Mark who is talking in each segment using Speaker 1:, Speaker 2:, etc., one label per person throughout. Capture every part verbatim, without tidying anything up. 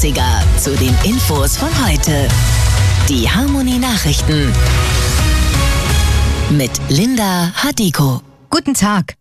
Speaker 1: achtziger zu den Infos von heute. Die Harmonie-Nachrichten mit Linda Hadiko.
Speaker 2: Guten Tag.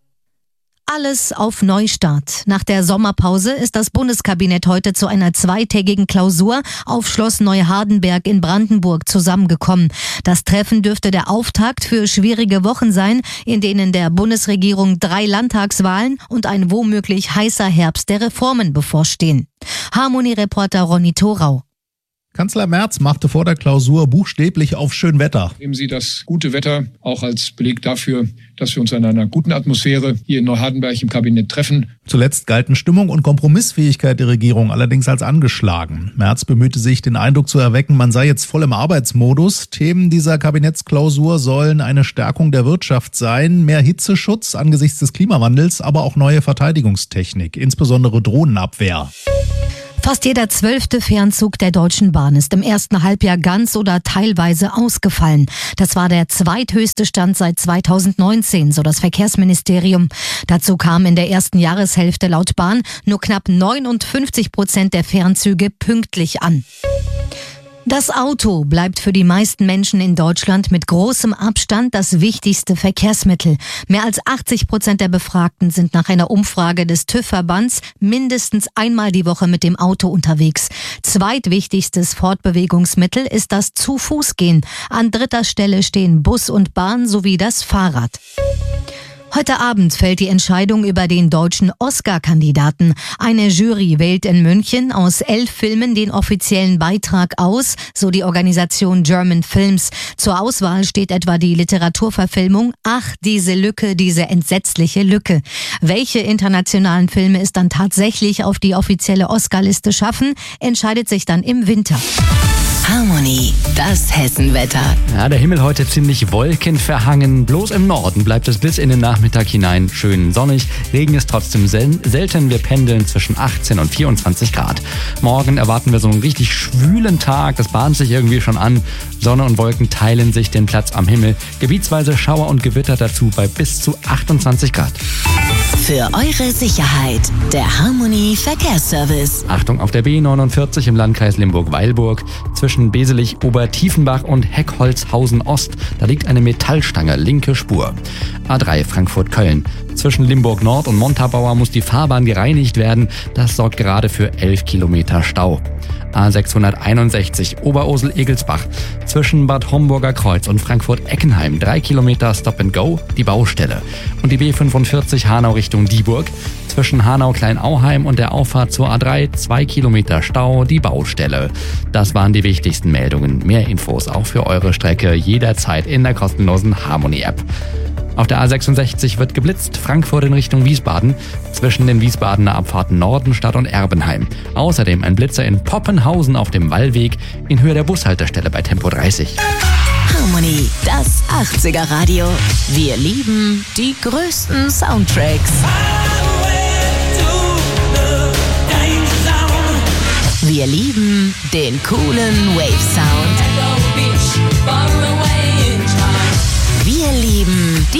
Speaker 2: Alles auf Neustart. Nach der Sommerpause ist das Bundeskabinett heute zu einer zweitägigen Klausur auf Schloss Neuhardenberg in Brandenburg zusammengekommen. Das Treffen dürfte der Auftakt für schwierige Wochen sein, in denen der Bundesregierung drei Landtagswahlen und ein womöglich heißer Herbst der Reformen bevorstehen. Harmonie-Reporter Ronny Thorau.
Speaker 3: Kanzler Merz machte vor der Klausur buchstäblich auf Schönwetter.
Speaker 4: Nehmen Sie das gute Wetter auch als Beleg dafür, dass wir uns in einer guten Atmosphäre hier in Neuhardenberg im Kabinett treffen.
Speaker 3: Zuletzt galten Stimmung und Kompromissfähigkeit der Regierung allerdings als angeschlagen. Merz bemühte sich, den Eindruck zu erwecken, man sei jetzt voll im Arbeitsmodus. Themen dieser Kabinettsklausur sollen eine Stärkung der Wirtschaft sein, mehr Hitzeschutz angesichts des Klimawandels, aber auch neue Verteidigungstechnik, insbesondere Drohnenabwehr.
Speaker 2: Fast jeder zwölfte Fernzug der Deutschen Bahn ist im ersten Halbjahr ganz oder teilweise ausgefallen. Das war der zweithöchste Stand seit zweitausendneunzehn, so das Verkehrsministerium. Dazu kamen in der ersten Jahreshälfte laut Bahn nur knapp neunundfünfzig Prozent der Fernzüge pünktlich an. Das Auto bleibt für die meisten Menschen in Deutschland mit großem Abstand das wichtigste Verkehrsmittel. Mehr als achtzig Prozent der Befragten sind nach einer Umfrage des TÜV-Verbands mindestens einmal die Woche mit dem Auto unterwegs. Zweitwichtigstes Fortbewegungsmittel ist das Zu-Fuß-Gehen. An dritter Stelle stehen Bus und Bahn sowie das Fahrrad. Heute Abend fällt die Entscheidung über den deutschen Oscar-Kandidaten. Eine Jury wählt in München aus elf Filmen den offiziellen Beitrag aus, so die Organisation German Films. Zur Auswahl steht etwa die Literaturverfilmung Ach, diese Lücke, diese entsetzliche Lücke. Welche internationalen Filme es dann tatsächlich auf die offizielle Oscar-Liste schaffen, entscheidet sich dann im Winter.
Speaker 1: Harmonie, das Hessenwetter.
Speaker 5: Ja, der Himmel heute ziemlich wolkenverhangen. Bloß im Norden bleibt es bis in den Nachmittag hinein schön sonnig. Regen ist trotzdem sel- selten. Wir pendeln zwischen achtzehn und vierundzwanzig Grad. Morgen erwarten wir so einen richtig schwülen Tag. Das bahnt sich irgendwie schon an. Sonne und Wolken teilen sich den Platz am Himmel. Gebietsweise Schauer und Gewitter dazu bei bis zu achtundzwanzig Grad.
Speaker 1: Für eure Sicherheit, der Harmonie Verkehrsservice.
Speaker 5: Achtung auf der B neunundvierzig im Landkreis Limburg-Weilburg. Zwischen Beselich, Obertiefenbach und Heckholzhausen Ost, da liegt eine Metallstange, linke Spur. A drei Frankfurt-Köln. Zwischen Limburg Nord und Montabaur muss die Fahrbahn gereinigt werden. Das sorgt gerade für elf Kilometer Stau. A sechshunderteinundsechzig Oberursel-Egelsbach. Zwischen Bad Homburger Kreuz und Frankfurt-Eckenheim drei Kilometer Stop and Go, die Baustelle. Und die B fünfundvierzig Hanau Richtung Dieburg. Zwischen Hanau-Kleinauheim und der Auffahrt zur A drei zwei Kilometer Stau, die Baustelle. Das waren die wichtigsten Meldungen. Mehr Infos auch für eure Strecke jederzeit in der kostenlosen Harmonie-App. Auf der A sechsundsechzig wird geblitzt, Frankfurt in Richtung Wiesbaden, zwischen den Wiesbadener Abfahrten Nordenstadt und Erbenheim. Außerdem ein Blitzer in Poppenhausen auf dem Wallweg in Höhe der Bushaltestelle bei Tempo dreißig.
Speaker 1: Harmonie, das achtziger Radio. Wir lieben die größten Soundtracks. Wir lieben den coolen Wave-Sound. Wir lieben die